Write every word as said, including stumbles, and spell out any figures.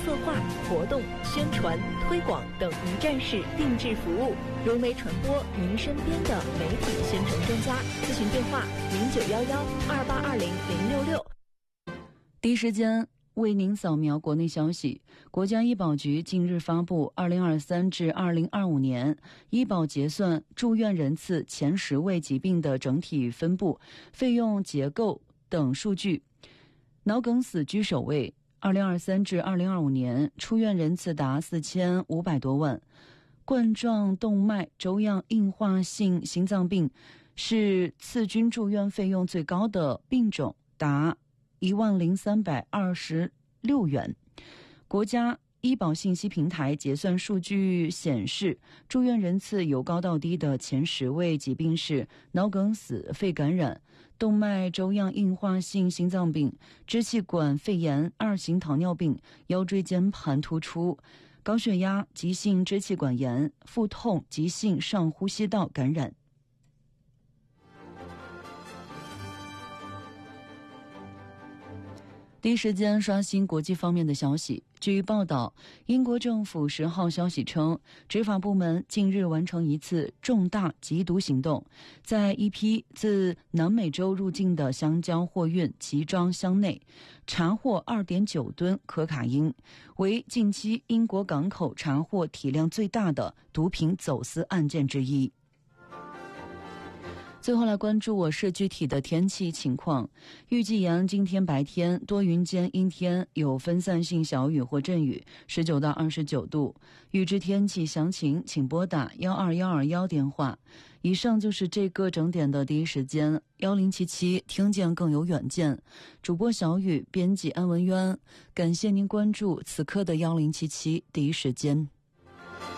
策划、活动、宣传、推广等一站式定制服务，融媒传播您身边的媒体宣传专家。咨询电话：零九幺幺二八二零零六六。 第一时间为您扫描国内消息。国家医保局近日发布二零二三至二零二五年医保结算住院人次前十位疾病的整体分布、费用结构等数据。脑梗死居首位，二零二三至二零二五年出院人次达四千五百多万。冠状动脉粥样硬化性心脏病是次均住院费用最高的病种，达一万零三百二十六元。国家医保信息平台结算数据显示，住院人次由高到低的前十位疾病是脑梗死、肺感染、动脉粥样硬化性心脏病、支气管肺炎、二型糖尿病、腰椎间盘突出、高血压、急性支气管炎、腹痛、急性上呼吸道感染。第一时间刷新国际方面的消息。据报道，英国政府十号消息称，执法部门近日完成一次重大缉毒行动，在一批自南美洲入境的香蕉货运集装箱内查获 二点九吨可卡因，为近期英国港口查获体量最大的毒品走私案件之一。最后来关注我市具体的天气情况。预计阳今天白天多云间阴天，有分散性小雨或阵雨，十九到二十九度。预知天气详情请拨打一二一二一电话。以上就是这个整点的第一时间。一零七七听见更有远见，主播小雨，编辑安文渊。感谢您关注此刻的一零七七第一时间。